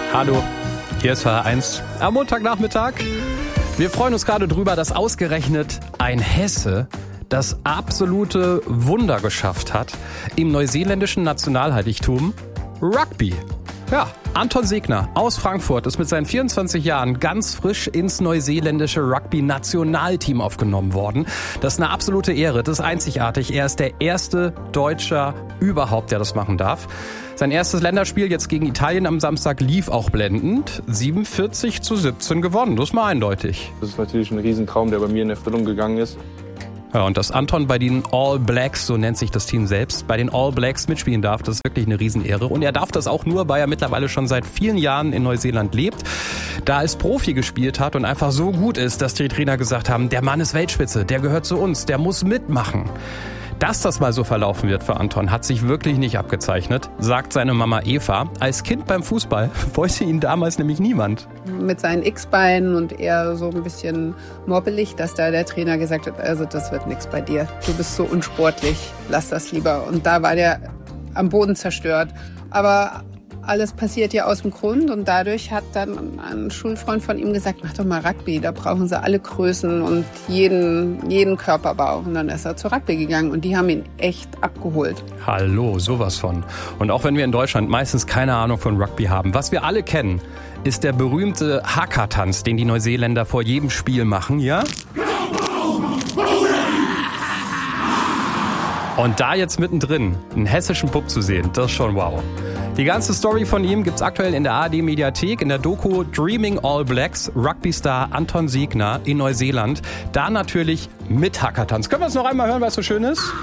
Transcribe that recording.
Hallo, hier ist HR1 am Montagnachmittag. Wir freuen uns gerade drüber, dass ausgerechnet ein Hesse das absolute Wunder geschafft hat im neuseeländischen Nationalheiligtum Rugby. Ja, Anton Segner aus Frankfurt ist mit seinen 24 Jahren ganz frisch ins neuseeländische Rugby-Nationalteam aufgenommen worden. Das ist eine absolute Ehre, das ist einzigartig. Er ist der erste Deutscher überhaupt, der das machen darf. Sein erstes Länderspiel jetzt gegen Italien am Samstag lief auch blendend. 47-17 gewonnen, das ist mal eindeutig. Das ist natürlich ein Riesentraum, der bei mir in Erfüllung gegangen ist. Ja, und dass Anton bei den All Blacks, so nennt sich das Team selbst, bei den All Blacks mitspielen darf, das ist wirklich eine Riesenehre. Und er darf das auch nur, weil er mittlerweile schon seit vielen Jahren in Neuseeland lebt, da er als Profi gespielt hat und einfach so gut ist, dass die Trainer gesagt haben, der Mann ist Weltspitze, der gehört zu uns, der muss mitmachen. Dass das mal so verlaufen wird für Anton, hat sich wirklich nicht abgezeichnet, sagt seine Mama Eva. Als Kind beim Fußball wollte ihn damals nämlich niemand. Mit seinen X-Beinen und eher so ein bisschen mobbelig, dass da der Trainer gesagt hat, also das wird nichts bei dir. Du bist so unsportlich, lass das lieber. Und da war der am Boden zerstört. Aber alles passiert ja aus dem Grund und dadurch hat dann ein Schulfreund von ihm gesagt, mach doch mal Rugby, da brauchen sie alle Größen und jeden Körperbau. Und dann ist er zu Rugby gegangen und die haben ihn echt abgeholt. Hallo, sowas von. Und auch wenn wir in Deutschland meistens keine Ahnung von Rugby haben, was wir alle kennen, ist der berühmte Haka-Tanz, den die Neuseeländer vor jedem Spiel machen, ja? Und da jetzt mittendrin einen hessischen Bub zu sehen, das ist schon wow. Die ganze Story von ihm gibt's aktuell in der ARD-Mediathek, in der Doku Dreaming All Blacks, Rugby-Star Anton Segner in Neuseeland. Da natürlich mit Haka-Tanz. Können wir es noch einmal hören, weil es so schön ist?